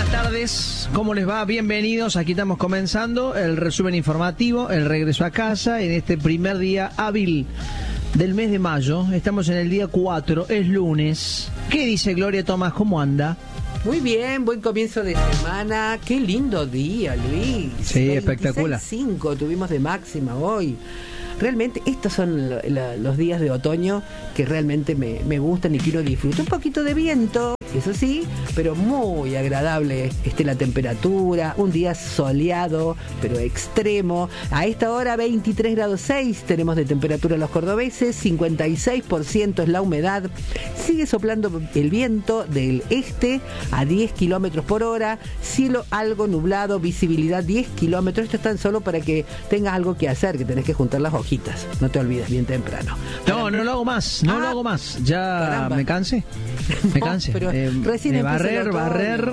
tardes, ¿cómo les va? Bienvenidos, aquí estamos comenzando el resumen informativo, el regreso a casa en este primer día hábil del mes de mayo. Estamos en el día 4, es lunes. ¿Qué dice Gloria Tomás? ¿Cómo anda? Muy bien, buen comienzo de semana. Qué lindo día, Luis. Sí, espectacular. 26.5 tuvimos de máxima hoy. Realmente estos son los días de otoño que realmente me gustan y quiero disfrutar. Un poquito de viento, eso sí, pero muy agradable la temperatura. Un día soleado, pero extremo. A esta hora 23 grados 6 tenemos de temperatura los cordobeses, 56% es la humedad. Sigue soplando el viento del este a 10 kilómetros por hora. Cielo algo nublado, visibilidad 10 kilómetros. Esto es tan solo para que tengas algo que hacer, que tenés que juntar las hojitas. No te olvides, bien temprano. No lo hago más, no lo hago más. Ya caramba. Me cansé. Me cansé. Pero recién de barrer.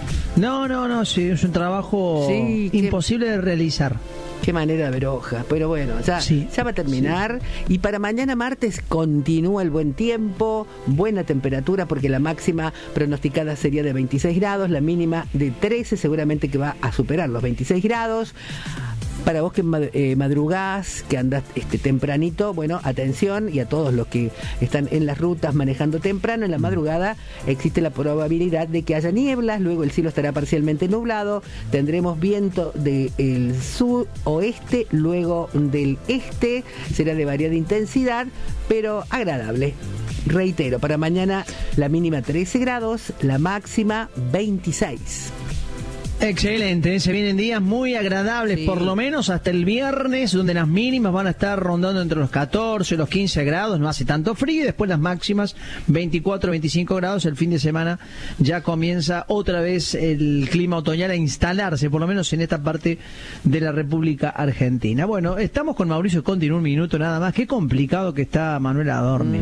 No, sí, es un trabajo imposible de realizar. Qué manera de ver hojas, pero bueno, ya va a terminar. Sí. Y para mañana martes continúa el buen tiempo, buena temperatura, porque la máxima pronosticada sería de 26 grados, la mínima de 13, seguramente que va a superar los 26 grados. Para vos que madrugás, que andás tempranito, bueno, atención, y a todos los que están en las rutas manejando temprano, en la madrugada existe la probabilidad de que haya nieblas, luego el cielo estará parcialmente nublado, tendremos viento del suroeste, luego del este, será de variada intensidad, pero agradable. Reitero, para mañana la mínima 13 grados, la máxima 26. Excelente, se vienen días muy agradables, por lo menos hasta el viernes, donde las mínimas van a estar rondando entre los 14, los 15 grados, no hace tanto frío, y después las máximas 24, 25 grados. El fin de semana ya comienza otra vez el clima otoñal a instalarse, por lo menos en esta parte de la República Argentina. Bueno, estamos con Mauricio Conti en un minuto nada más. Qué complicado que está Manuel Adorni,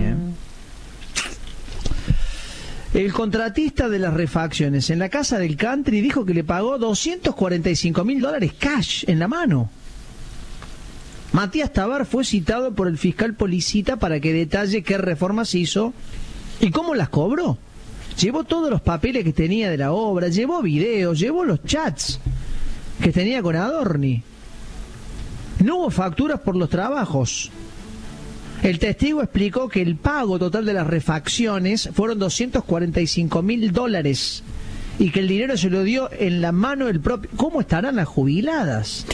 El contratista de las refacciones en la casa del country dijo que le pagó $245.000 cash en la mano. Matías Tabar fue citado por el fiscal Policita para que detalle qué reformas hizo y cómo las cobró. Llevó todos los papeles que tenía de la obra, llevó videos, llevó los chats que tenía con Adorni. No hubo facturas por los trabajos. El testigo explicó que el pago total de las refacciones fueron $245.000 y que el dinero se lo dio en la mano del propio... ¿Cómo estarán las jubiladas?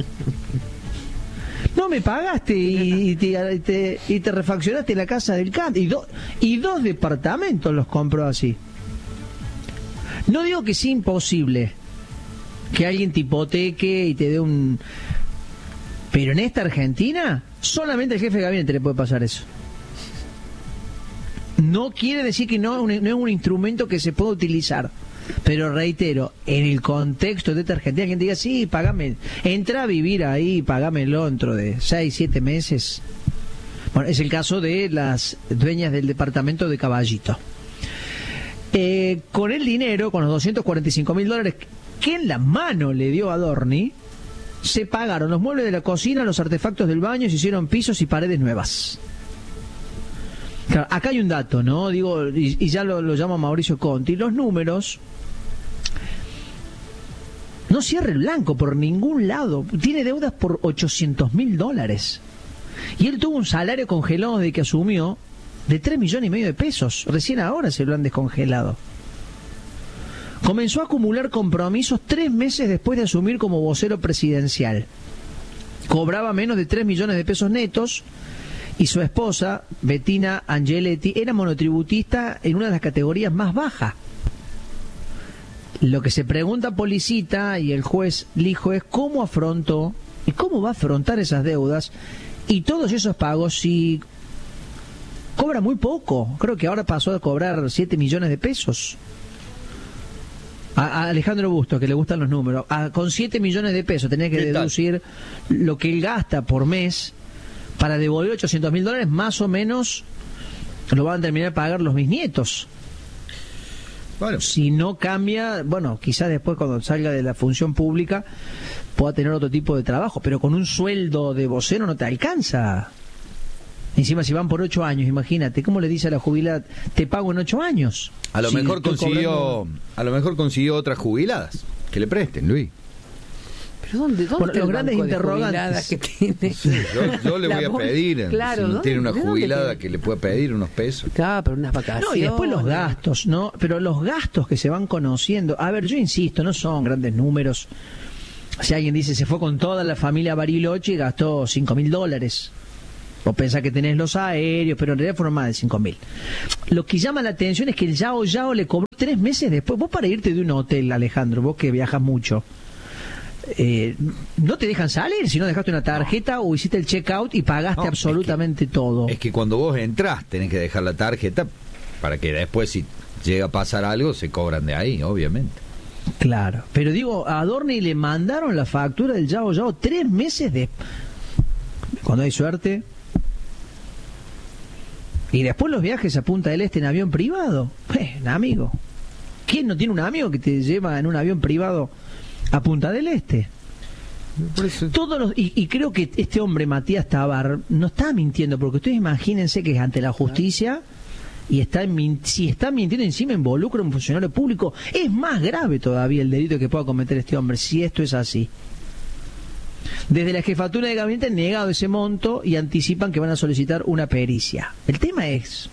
No me pagaste y te refaccionaste la casa del country y dos departamentos los compró así. No digo que sea imposible que alguien te hipoteque y te dé un... Pero en esta Argentina, solamente el jefe de gabinete le puede pasar eso. No quiere decir que no es un instrumento que se pueda utilizar. Pero reitero, en el contexto de esta Argentina, quien diga, sí, pagame, entra a vivir ahí, pagámelo dentro de 6, 7 meses. Bueno, es el caso de las dueñas del departamento de Caballito. Con el dinero, con los $245.000 que en la mano le dio Adorni, se pagaron los muebles de la cocina, los artefactos del baño, se hicieron pisos y paredes nuevas. Claro, acá hay un dato, ¿no? Digo, y ya lo llamo Mauricio Conti. Los números no cierra el blanco por ningún lado. Tiene deudas por $800.000. Y él tuvo un salario congelado desde que asumió de 3,5 millones de pesos. Recién ahora se lo han descongelado. Comenzó a acumular compromisos 3 meses después de asumir como vocero presidencial. Cobraba menos de 3 millones de pesos netos y su esposa, Bettina Angeletti, era monotributista en una de las categorías más bajas. Lo que se pregunta Policita y el juez Lijo es cómo afrontó y cómo va a afrontar esas deudas y todos esos pagos si cobra muy poco. Creo que ahora pasó a cobrar 7 millones de pesos. A Alejandro Busto, que le gustan los números, con 7 millones de pesos tenía que deducir lo que él gasta por mes para devolver $800.000, más o menos lo van a terminar de pagar los bisnietos. Bueno, si no cambia, bueno, quizás después cuando salga de la función pública pueda tener otro tipo de trabajo, pero con un sueldo de vocero no te alcanza. Encima, si van por 8 años, imagínate, ¿cómo le dice a la jubilada, te pago en 8 años? A lo mejor consiguió otras jubiladas que le presten, Luis. ¿Pero dónde bueno, los grandes interrogantes que tiene? Sí, yo le voy a pedir, claro, si no tiene una jubilada que le pueda pedir unos pesos. Claro, pero unas vacaciones. No, y después los gastos, ¿no? Pero los gastos que se van conociendo, a ver, yo insisto, no son grandes números. Si alguien dice, se fue con toda la familia Bariloche y gastó $5.000. Vos pensás que tenés los aéreos, pero en realidad fueron más de 5.000. Lo que llama la atención es que el Yao Yao le cobró 3 meses después. Vos para irte de un hotel, Alejandro, vos que viajas mucho, no te dejan salir si no dejaste una tarjeta o hiciste el checkout y pagaste absolutamente todo. Es que cuando vos entrás tenés que dejar la tarjeta para que después, si llega a pasar algo, se cobran de ahí, obviamente. Claro, pero digo, a Adorni le mandaron la factura del Yao Yao 3 meses de... Cuando hay suerte. Y después los viajes a Punta del Este en avión privado. Amigo, ¿quién no tiene un amigo que te lleva en un avión privado a Punta del Este? Todos los, y creo que este hombre, Matías Tabar, no está mintiendo, porque ustedes imagínense que es ante la justicia y si está mintiendo encima involucra a un funcionario público. Es más grave todavía el delito que pueda cometer este hombre, si esto es así. Desde la jefatura de gabinete han negado ese monto y anticipan que van a solicitar una pericia. El tema es,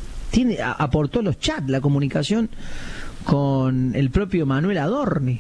aportó los chats, la comunicación con el propio Manuel Adorni.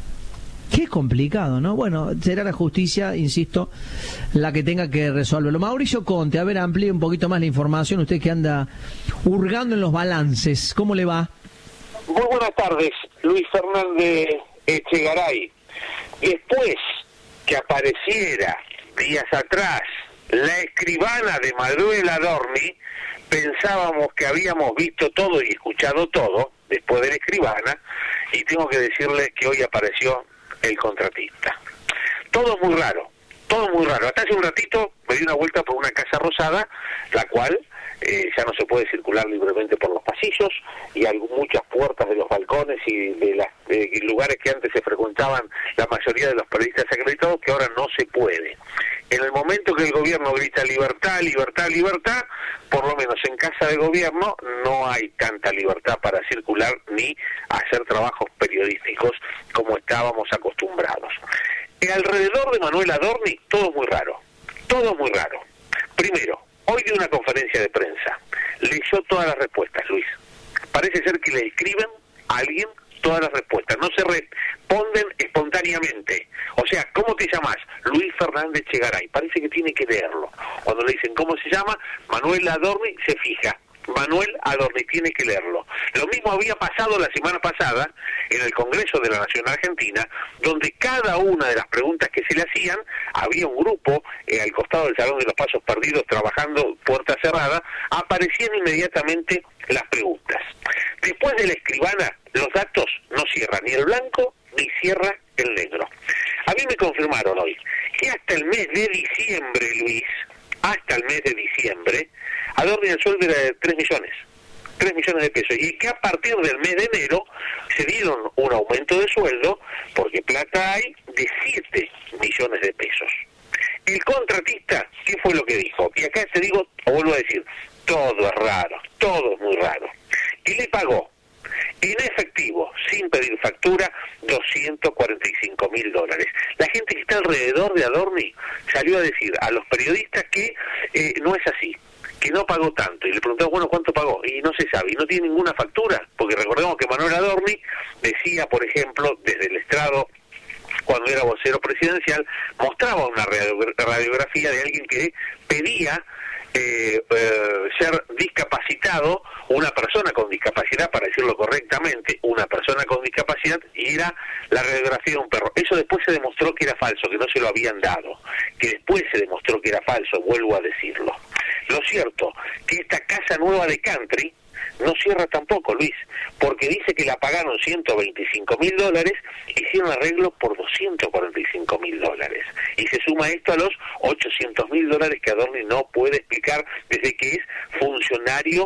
Qué complicado, ¿no? Bueno, será la justicia, insisto, la que tenga que resolverlo. Mauricio Conte, a ver, amplíe un poquito más la información, usted que anda hurgando en los balances. ¿Cómo le va? Muy buenas tardes, Luis Fernández Echegaray. Después que apareciera días atrás la escribana de Manuel Adorni, pensábamos que habíamos visto todo y escuchado todo después de la escribana, y tengo que decirle que hoy apareció el contratista. Todo es muy raro, todo muy raro. Hasta hace un ratito me di una vuelta por una casa rosada, la cual ya no se puede circular libremente por los pasillos, y hay muchas puertas de los balcones y de los lugares que antes se frecuentaban la mayoría de los periodistas acreditados, que ahora no se puede. En el momento que el gobierno grita libertad, libertad, libertad, por lo menos en casa de gobierno no hay tanta libertad para circular ni hacer trabajos periodísticos como estábamos acostumbrados. Alrededor de Manuel Adorni todo es muy raro, todo es muy raro. Primero, hoy dio una conferencia de prensa, leyó todas las respuestas, Luis. Parece ser que le escriben a alguien todas las respuestas, no se responden espontáneamente. O sea, ¿cómo te llamas? Luis Fernández Echegaray. Parece que tiene que leerlo. Cuando le dicen cómo se llama, Manuel Adorni, se fija. Manuel Adorni tiene que leerlo. Lo mismo había pasado la semana pasada en el Congreso de la Nación Argentina, donde cada una de las preguntas que se le hacían, había un grupo al costado del Salón de los Pasos Perdidos trabajando puerta cerrada, aparecían inmediatamente las preguntas. Después de la escribana, los datos no cierran ni el blanco ni cierra el negro. A mí me confirmaron hoy que hasta el mes de diciembre, Luis, hasta el mes de diciembre, Adorni el sueldo era de 3 millones de pesos, y que a partir del mes de enero se dieron un aumento de sueldo, porque plata hay, de 7 millones de pesos. El contratista, ¿qué fue lo que dijo? Y acá te digo, o vuelvo a decir, todo es raro, todo es muy raro. Y le pagó en efectivo, sin pedir factura, $245.000. La gente que está alrededor de Adorni salió a decir a los periodistas que no es así, que no pagó tanto, y le preguntamos, bueno, ¿cuánto pagó? Y no se sabe, y no tiene ninguna factura, porque recordemos que Manuel Adorni decía, por ejemplo, desde el estrado, cuando era vocero presidencial, mostraba una radiografía de alguien que pedía ser discapacitado, una persona con discapacidad, para decirlo correctamente, una persona con discapacidad, y era la radiografía de un perro. Eso después se demostró que era falso, que no se lo habían dado, que después se demostró que era falso, vuelvo a decirlo. Lo cierto, que esta casa nueva de Country no cierra tampoco, Luis, porque dice que la pagaron $125.000, hicieron arreglo por $245.000, y se suma esto a los $800.000 que Adorni no puede explicar desde que es funcionario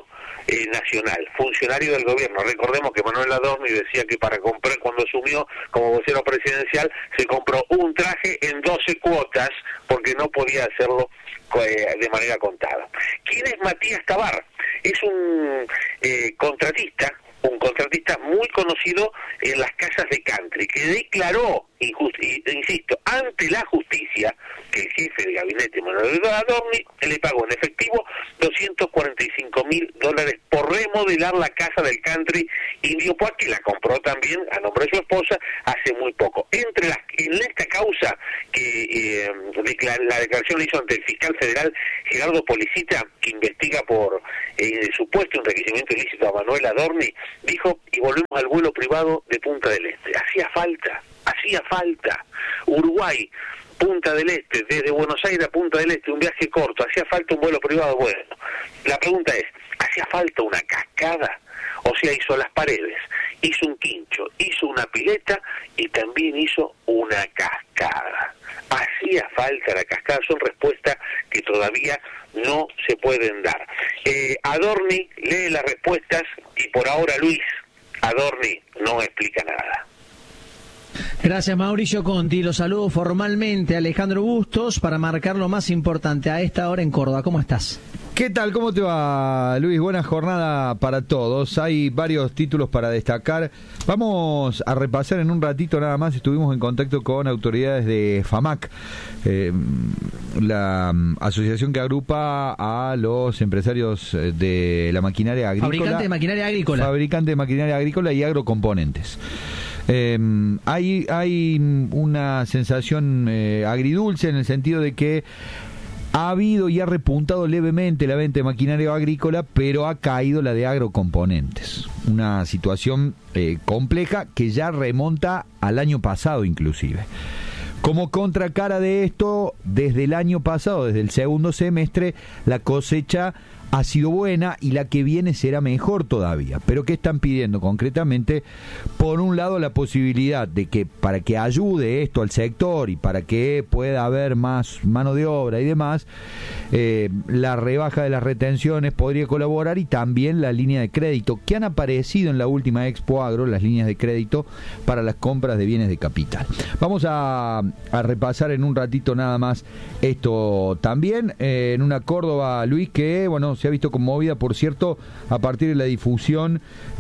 nacional, funcionario del gobierno. Recordemos que Manuel Adorni decía que para comprar, cuando asumió como vocero presidencial, se compró un traje en 12 cuotas porque no podía hacerlo de manera contada. ¿Quién es Matías Tabar? Es un contratista muy conocido en las casas de country, que declaró, insisto, ante la justicia, que el jefe de gabinete Manuel Adorni le pagó en efectivo $245.000 por remodelar la casa del country Indio Puat, que la compró también a nombre de su esposa hace muy poco. En esta causa, que la declaración la hizo ante el fiscal federal Gerardo Policita, que investiga por supuesto enriquecimiento ilícito a Manuel Adorni, dijo, y volvemos al vuelo privado de Punta del Este, hacía falta. Uruguay, Punta del Este, desde Buenos Aires a Punta del Este, un viaje corto, hacía falta un vuelo privado. Bueno, la pregunta es, ¿hacía falta una cascada? O sea, hizo las paredes, hizo un quincho, hizo una pileta y también hizo una cascada. ¿Hacía falta la cascada? Son respuestas que todavía no se pueden dar. Adorni lee las respuestas y por ahora, Luis, Adorni no explica nada. Gracias, Mauricio Conti. Lo saludo formalmente, Alejandro Bustos, para marcar lo más importante a esta hora en Córdoba. ¿Cómo estás? ¿Qué tal? ¿Cómo te va, Luis? Buena jornada para todos. Hay varios títulos para destacar. Vamos a repasar en un ratito nada más. Estuvimos en contacto con autoridades de FAMAC, la asociación que agrupa a los empresarios de la maquinaria agrícola. Fabricante de maquinaria agrícola y agrocomponentes. Hay una sensación agridulce en el sentido de que ha habido y ha repuntado levemente la venta de maquinaria agrícola, pero ha caído la de agrocomponentes. Una situación compleja que ya remonta al año pasado inclusive. Como contracara de esto, desde el año pasado, desde el segundo semestre, la cosecha ha sido buena y la que viene será mejor todavía. Pero ¿qué están pidiendo concretamente? Por un lado, la posibilidad de que, para que ayude esto al sector y para que pueda haber más mano de obra y demás, la rebaja de las retenciones podría colaborar, y también la línea de crédito que han aparecido en la última Expo Agro, las líneas de crédito para las compras de bienes de capital. Vamos a repasar en un ratito nada más esto también, en una Córdoba, Luis, que bueno, se ha visto conmovida, por cierto, a partir de la difusión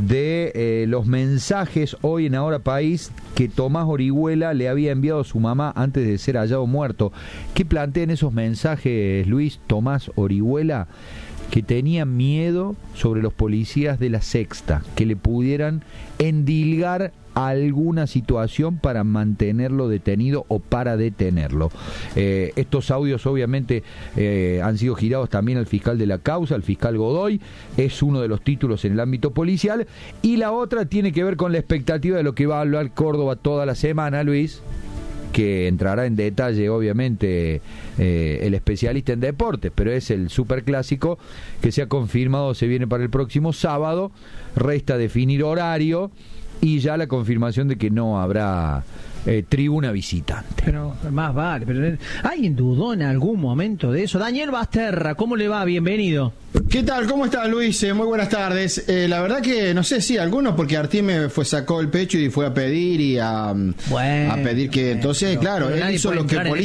de los mensajes hoy en Ahora País que Tomás Orihuela le había enviado a su mamá antes de ser hallado muerto. ¿Qué plantean esos mensajes, Luis? Tomás Orihuela, que tenía miedo sobre los policías de la Sexta, que le pudieran endilgar alguna situación para mantenerlo detenido o para detenerlo. Estos audios obviamente han sido girados también al fiscal de la causa, al fiscal Godoy. Es uno de los títulos en el ámbito policial, y la otra tiene que ver con la expectativa de lo que va a hablar Córdoba toda la semana, Luis, que entrará en detalle obviamente el especialista en deportes, pero es el superclásico que se ha confirmado, se viene para el próximo sábado. Resta definir horario y ya la confirmación de que no habrá tribuna visitante. Pero más vale, pero ¿alguien dudó en algún momento de eso? Daniel Basterra, ¿cómo le va? Bienvenido. ¿Qué tal? ¿Cómo estás, Luis? Muy buenas tardes. La verdad que no sé si algunos, porque Artime sacó el pecho y fue a pedir y a pedir que entonces, claro, él hizo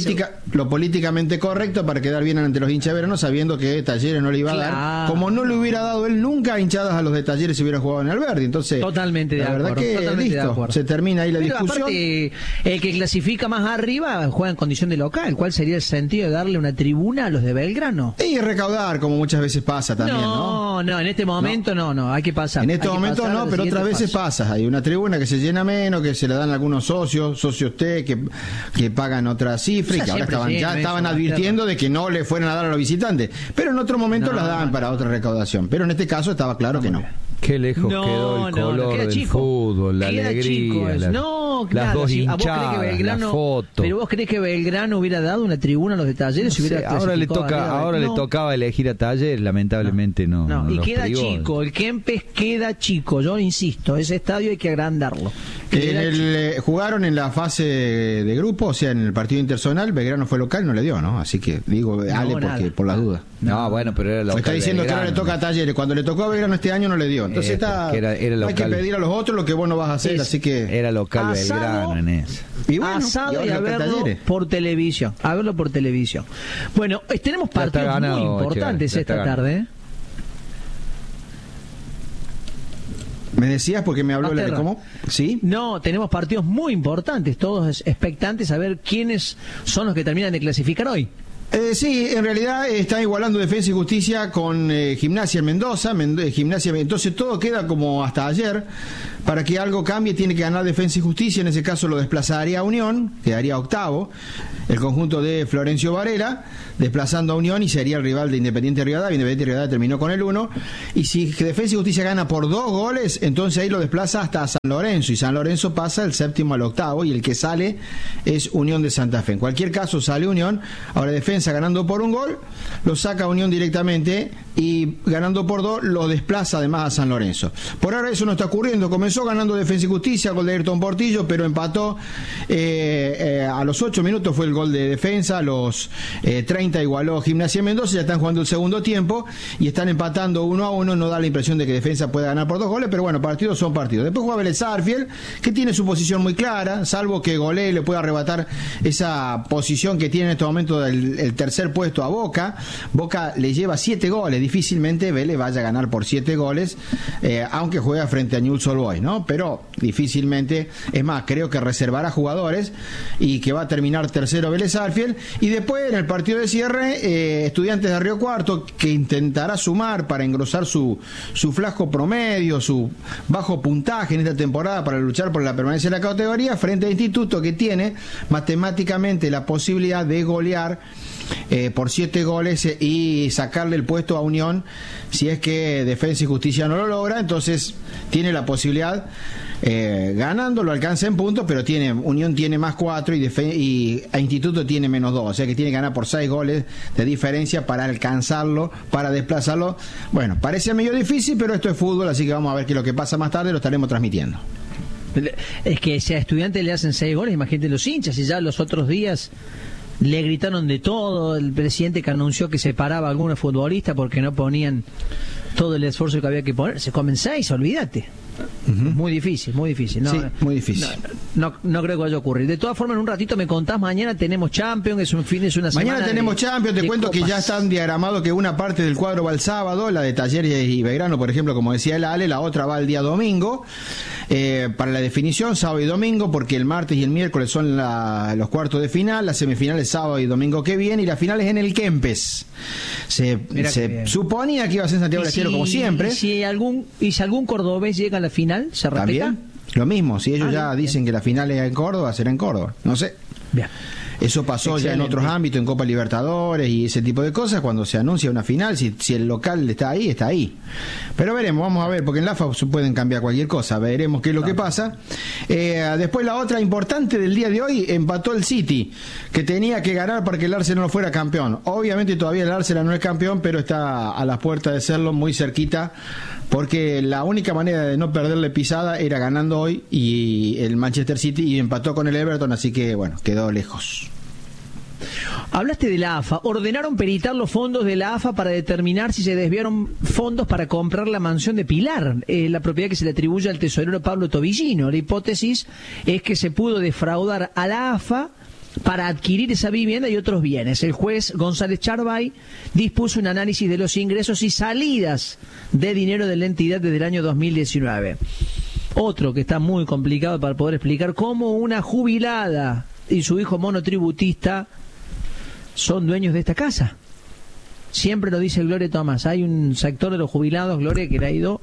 lo políticamente correcto para quedar bien ante los hinchas veranos, sabiendo que Talleres no le iba a dar, como no le hubiera dado él nunca hinchadas a los de Talleres si hubiera jugado en Alberdi. Entonces, totalmente de acuerdo. La verdad que listo, se termina ahí la discusión. Aparte, el que clasifica más arriba juega en condición de local. ¿Cuál sería el sentido de darle una tribuna a los de Belgrano? Y recaudar, como muchas veces pasa también, ¿no? No, en este momento no, hay que pasar. En este momento no, pero otras veces pasa. Hay una tribuna que se llena menos, que se le dan algunos socios T que pagan otra cifra, y que ahora estaban advirtiendo de que no le fueran a dar a los visitantes. Pero en otro momento las daban para otra recaudación. Pero en este caso estaba claro que no. Qué lejos quedó el color del fútbol, la alegría, las dos hinchadas, la foto. Pero vos creés que Belgrano hubiera dado una tribuna a los de Talleres, ahora le tocaba elegir a Talleres, lamentablemente no. Y queda chico, el Kempes queda chico, yo insisto, ese estadio hay que agrandarlo. Jugaron en la fase de grupo, o sea, en el partido interzonal, Belgrano fue local, no le dio, ¿no? Así que digo, Ale, porque por las dudas. No, bueno, pero era local. Está diciendo que ahora le toca a Talleres. Cuando le tocó a Belgrano este año no le dio. Entonces era hay que pedir a los otros lo que vos no vas a hacer, así que... Era local Belgrano en eso. Y bueno, asado y a verlo por televisión. A verlo por televisión. Bueno, tenemos partidos muy importantes esta tarde. ¿Me decías porque me habló de cómo? ¿Sí? No, tenemos partidos muy importantes, todos expectantes a ver quiénes son los que terminan de clasificar hoy. Sí, en realidad está igualando Defensa y Justicia con Gimnasia en Mendoza. Entonces todo queda como hasta ayer. Para que algo cambie tiene que ganar Defensa y Justicia. En ese caso lo desplazaría a Unión, quedaría octavo. El conjunto de Florencio Varela, desplazando a Unión y sería el rival de Independiente Rivadavia. Independiente Rivadavia terminó con el 1. Y si Defensa y Justicia gana por 2 goles, entonces ahí lo desplaza hasta San Lorenzo. Y San Lorenzo pasa el séptimo al octavo. Y el que sale es Unión de Santa Fe. En cualquier caso sale Unión. Ahora Defensa ganando por 1 gol, lo saca a Unión directamente. Y ganando por 2 lo desplaza además a San Lorenzo. Por ahora eso no está ocurriendo. Comenzó ganando Defensa y Justicia, gol de Ayrton Portillo, pero empató a los 8 minutos fue el gol de Defensa, a los 30 igualó Gimnasia Mendoza. Ya están jugando el segundo tiempo y están empatando 1-1. No da la impresión de que Defensa pueda ganar por 2 goles, pero bueno, partidos son partidos. Después juega Vélez Sarsfield, que tiene su posición muy clara, salvo que golee le pueda arrebatar esa posición que tiene en este momento el tercer puesto a Boca. Boca le lleva 7 goles, difícilmente Vélez vaya a ganar por 7 goles, aunque juega frente a Newell's Old Boys, ¿no? Pero difícilmente, es más, creo que reservará jugadores y que va a terminar tercero Vélez Sarsfield. Y después en el partido de cierre, Estudiantes de Río Cuarto, que intentará sumar para engrosar su flaco promedio, su bajo puntaje en esta temporada para luchar por la permanencia de la categoría, frente a Instituto, que tiene matemáticamente la posibilidad de golear por 7 goles y sacarle el puesto a Unión si es que Defensa y Justicia no lo logra. Entonces tiene la posibilidad, ganando lo alcanza en puntos, pero Unión tiene más 4 y Instituto tiene menos 2, o sea que tiene que ganar por 6 goles de diferencia para alcanzarlo, para desplazarlo. Bueno, parece medio difícil, pero esto es fútbol, así que vamos a ver qué es lo que pasa más tarde, lo estaremos transmitiendo. Es que si a Estudiantes le hacen 6 goles, imagínate los hinchas, y ya los otros días le gritaron de todo, el presidente que anunció que separaba a algunos futbolistas porque no ponían todo el esfuerzo que había que poner. Se comen 6, olvídate. Muy difícil, muy difícil. No, sí, muy difícil. No creo que vaya a ocurrir. De todas formas, en un ratito me contás, mañana tenemos Champions, es una semana. Mañana tenemos Champions, te cuento copas. Que ya están diagramados, que una parte del cuadro va el sábado, la de Talleres y Belgrano, por ejemplo, como decía el Ale, la otra va el día domingo, para la definición, sábado y domingo, porque el martes y el miércoles son los cuartos de final, las semifinales sábado y domingo que viene, y la final es en el Kempes. Se suponía que iba a ser Santiago del Estero como siempre. Si algún cordobés llega a la final, ¿se respeta? ¿También? Lo mismo, si ellos ya dicen que la final es en Córdoba, será en Córdoba. No sé. Bien. Eso pasó ya en otros ámbitos, en Copa Libertadores y ese tipo de cosas, cuando se anuncia una final, si el local está ahí, está ahí. Pero veremos, vamos a ver, porque en la AFA pueden cambiar cualquier cosa, veremos qué es lo que pasa. Después la otra importante del día de hoy, empató el City, que tenía que ganar para que el Arsenal no fuera campeón. Obviamente todavía el Arsenal no es campeón, pero está a las puertas de serlo, muy cerquita, porque la única manera de no perderle pisada era ganando hoy, y el Manchester City, y empató con el Everton, así que bueno, quedó lejos. Hablaste de la AFA. Ordenaron peritar los fondos de la AFA para determinar si se desviaron fondos para comprar la mansión de Pilar, la propiedad que se le atribuye al tesorero Pablo Tobillino. La hipótesis es que se pudo defraudar a la AFA para adquirir esa vivienda y otros bienes. El juez González Charbay dispuso un análisis de los ingresos y salidas de dinero de la entidad desde el año 2019. Otro que está muy complicado para poder explicar cómo una jubilada y su hijo monotributista son dueños de esta casa. Siempre lo dice Gloria Tomás. Hay un sector de los jubilados, Gloria, que le ha ido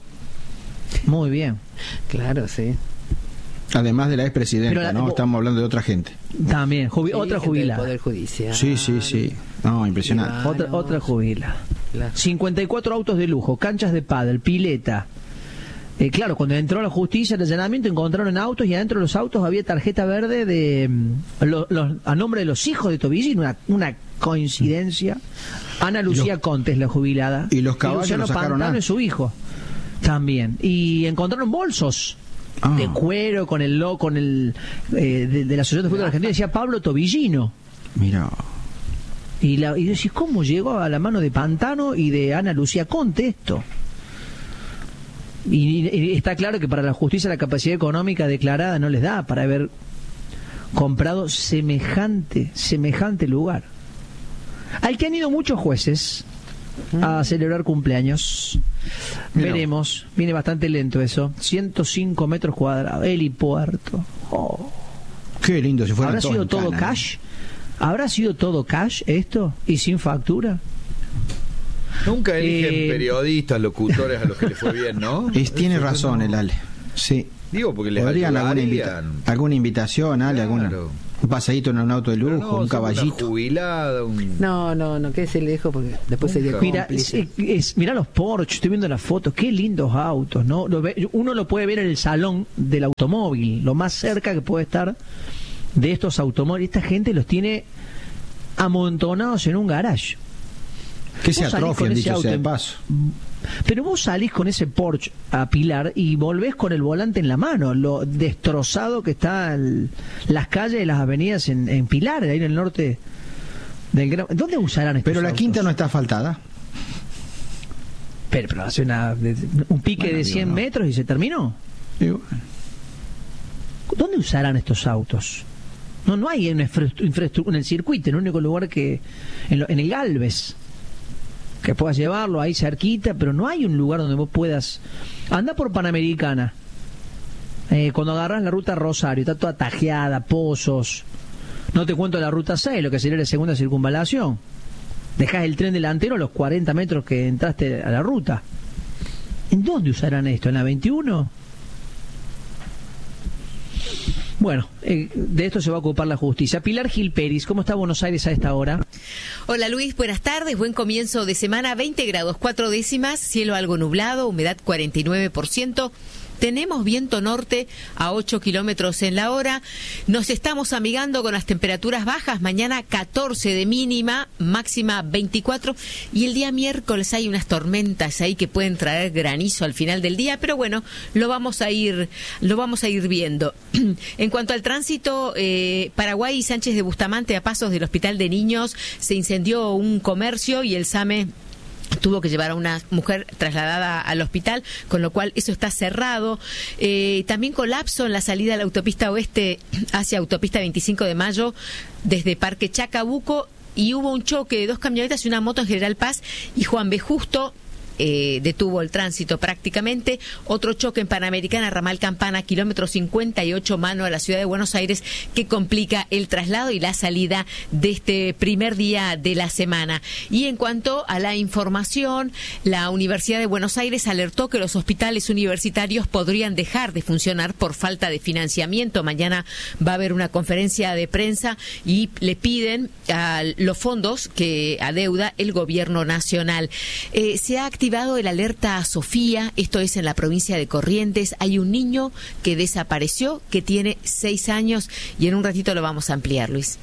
muy bien. Claro, sí. Además de la expresidenta, ¿no? Estamos hablando de otra gente. También, otra jubilada. Del Poder Judicial. Sí. No, impresionante. Otra jubilada. 54 autos de lujo, canchas de pádel, pileta. Claro, cuando entró la justicia, el allanamiento, encontraron autos y adentro de los autos había tarjeta verde de a nombre de los hijos de Tobillino, una coincidencia. Ana Lucía Contes, la jubilada. Y los caballos Luciano Pantano es su hijo. También. Y encontraron bolsos de cuero con el de la Asociación de Fútbol Argentino, decía Pablo Tobillino. Mira. Y decís, ¿cómo llegó a la mano de Pantano y de Ana Lucía Conte esto? Y está claro que para la justicia la capacidad económica declarada no les da para haber comprado semejante lugar. Al que han ido muchos jueces a celebrar cumpleaños. Mirá. Veremos, viene bastante lento eso. 105 metros cuadrados, helipuerto. Oh. Qué lindo si fuera. ¿Habrá sido todo cash? ¿Habrá sido todo cash esto y sin factura? Nunca eligen periodistas, locutores a los que les fue bien, ¿no? Tiene razón el Ale. Sí. Digo, porque les podrían alguna invitación, Ale, claro. Un pasadito en un auto de lujo, no, un caballito. Jubilado, No, que se le dejo porque después sería cómplice. Mira los Porsche, estoy viendo las fotos, qué lindos autos, ¿no? Uno lo puede ver en el salón del automóvil, lo más cerca que puede estar de estos automóviles. Esta gente los tiene amontonados en un garage. Que se atrofian, dicho sea de paso. Pero vos salís con ese Porsche a Pilar y volvés con el volante en la mano, lo destrozado que está las calles y las avenidas en Pilar, ahí en el norte del Gran... ¿Dónde usarán estos Pero la autos? quinta no está asfaltada. Pero hace un pique de 100 metros y se terminó. ¿Dónde usarán estos autos? No hay una infraestructura en el circuito, en el único lugar que en el Galvez, que puedas llevarlo ahí cerquita, pero no hay un lugar donde vos puedas. Anda por Panamericana, cuando agarras la ruta Rosario, está toda tajeada, pozos. No te cuento la ruta 6, lo que sería la segunda circunvalación. Dejás el tren delantero a los 40 metros que entraste a la ruta. ¿En dónde usarán esto? ¿En la 21? Bueno, de esto se va a ocupar la justicia. Pilar Gil Peris, ¿cómo está Buenos Aires a esta hora? Hola Luis, buenas tardes, buen comienzo de semana, 20 grados 4 décimas, cielo algo nublado, humedad 49%. Tenemos viento norte a 8 kilómetros en la hora. Nos estamos amigando con las temperaturas bajas. Mañana 14 de mínima, máxima 24. Y el día miércoles hay unas tormentas ahí que pueden traer granizo al final del día. Pero bueno, lo vamos a ir viendo. En cuanto al tránsito, Paraguay y Sánchez de Bustamante a pasos del Hospital de Niños se incendió un comercio y el SAME tuvo que llevar a una mujer trasladada al hospital, con lo cual eso está cerrado. También colapso en la salida de la autopista oeste hacia autopista 25 de Mayo desde Parque Chacabuco, y hubo un choque de dos camionetas y una moto en General Paz y Juan B. Justo. Detuvo el tránsito prácticamente. Otro choque en Panamericana, ramal Campana, kilómetro 58, mano a la ciudad de Buenos Aires, que complica el traslado y la salida de este primer día de la semana. Y en cuanto a la información, la Universidad de Buenos Aires alertó que los hospitales universitarios podrían dejar de funcionar por falta de financiamiento. Mañana va a haber una conferencia de prensa y le piden a los fondos que adeuda el gobierno nacional. Se ha activado el alerta a Sofía, esto es en la provincia de Corrientes. Hay un niño que desapareció, que tiene 6 años, y en un ratito lo vamos a ampliar, Luis.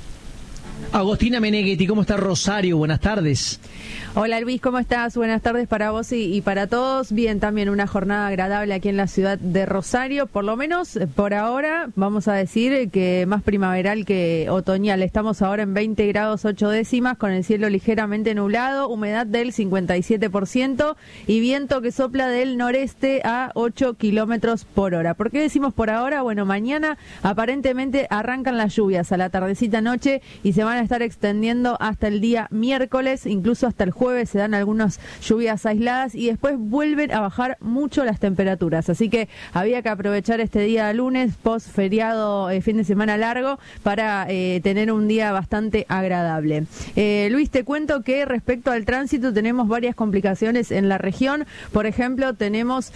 Agostina Meneghetti, ¿cómo está Rosario? Buenas tardes. Hola Luis, ¿cómo estás? Buenas tardes para vos y para todos. Bien, también una jornada agradable aquí en la ciudad de Rosario, por lo menos por ahora, vamos a decir que más primaveral que otoñal. Estamos ahora en 20 grados 8 décimas, con el cielo ligeramente nublado, humedad del 57% y viento que sopla del noreste a 8 kilómetros por hora. ¿Por qué decimos por ahora? Bueno, mañana aparentemente arrancan las lluvias a la tardecita noche y se van a estar extendiendo hasta el día miércoles, incluso hasta el jueves se dan algunas lluvias aisladas y después vuelven a bajar mucho las temperaturas. Así que había que aprovechar este día lunes, post feriado, fin de semana largo, para tener un día bastante agradable. Luis, te cuento que respecto al tránsito tenemos varias complicaciones en la región. Por ejemplo, tenemos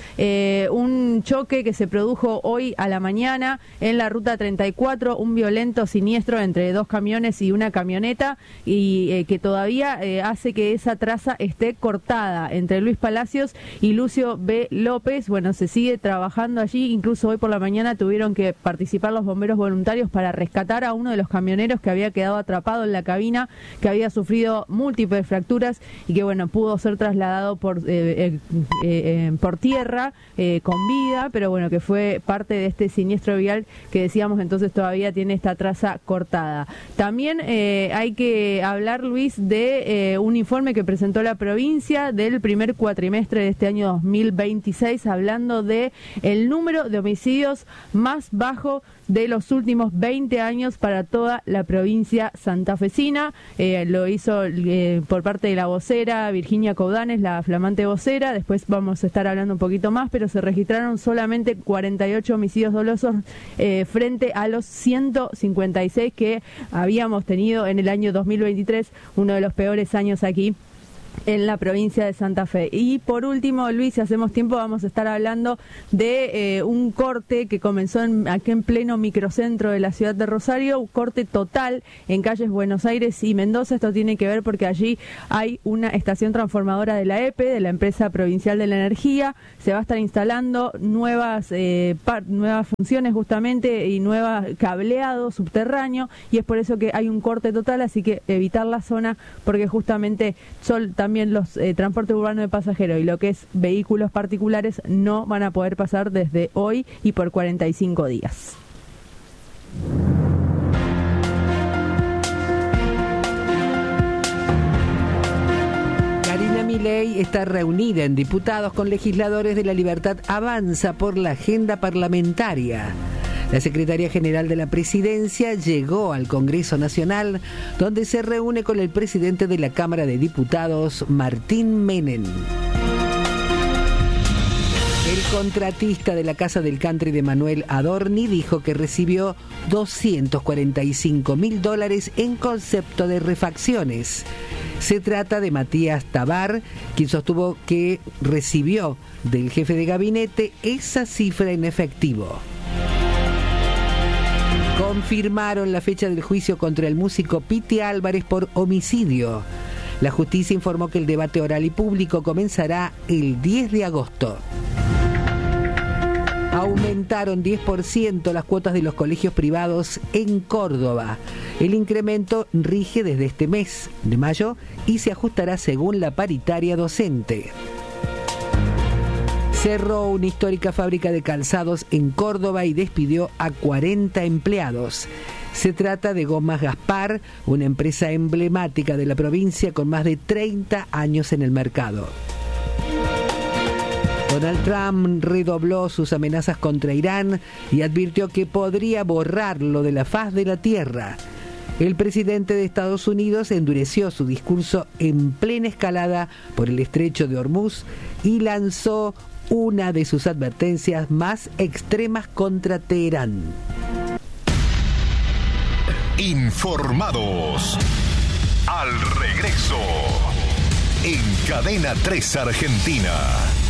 un choque que se produjo hoy a la mañana en la ruta 34, un violento siniestro entre dos camiones y una camioneta, y que todavía hace que esa traza esté cortada entre Luis Palacios y Lucio B. López. Bueno, se sigue trabajando allí, incluso hoy por la mañana tuvieron que participar los bomberos voluntarios para rescatar a uno de los camioneros que había quedado atrapado en la cabina, que había sufrido múltiples fracturas y que bueno, pudo ser trasladado por tierra con vida, pero bueno, que fue parte de este siniestro vial que decíamos entonces todavía tiene esta traza cortada. También hay que hablar, Luis, de un informe que presentó la provincia del primer cuatrimestre de este año 2026, hablando de el número de homicidios más bajo de los últimos 20 años para toda la provincia santafesina. Lo hizo por parte de la vocera Virginia Coudanes, la flamante vocera. Después vamos a estar hablando un poquito más, pero se registraron solamente 48 homicidios dolosos frente a los 156 que habíamos tenido en el año 2023, uno de los peores años aquí en la provincia de Santa Fe. Y por último, Luis, si hacemos tiempo, vamos a estar hablando de un corte que comenzó aquí en pleno microcentro de la ciudad de Rosario, un corte total en calles Buenos Aires y Mendoza. Esto tiene que ver porque allí hay una estación transformadora de la EPE, de la Empresa Provincial de la Energía. Se va a estar instalando nuevas funciones justamente y nuevos cableado subterráneo, y es por eso que hay un corte total, así que evitar la zona, porque justamente también los transportes urbanos de pasajeros y lo que es vehículos particulares no van a poder pasar desde hoy y por 45 días. Karina Milei está reunida en diputados con legisladores de La Libertad Avanza por la agenda parlamentaria. La secretaria general de la Presidencia llegó al Congreso Nacional, donde se reúne con el presidente de la Cámara de Diputados, Martín Menem. El contratista de la Casa del Country de Manuel Adorni dijo que recibió $245.000 en concepto de refacciones. Se trata de Matías Tabar, quien sostuvo que recibió del jefe de gabinete esa cifra en efectivo. Confirmaron la fecha del juicio contra el músico Piti Álvarez por homicidio. La justicia informó que el debate oral y público comenzará el 10 de agosto. Aumentaron 10% las cuotas de los colegios privados en Córdoba. El incremento rige desde este mes de mayo y se ajustará según la paritaria docente. Cerró una histórica fábrica de calzados en Córdoba y despidió a 40 empleados. Se trata de Gomas Gaspar, una empresa emblemática de la provincia con más de 30 años en el mercado. Donald Trump redobló sus amenazas contra Irán y advirtió que podría borrarlo de la faz de la tierra. El presidente de Estados Unidos endureció su discurso en plena escalada por el estrecho de Hormuz y lanzó una de sus advertencias más extremas contra Teherán. Informados. Al regreso. En Cadena 3 Argentina.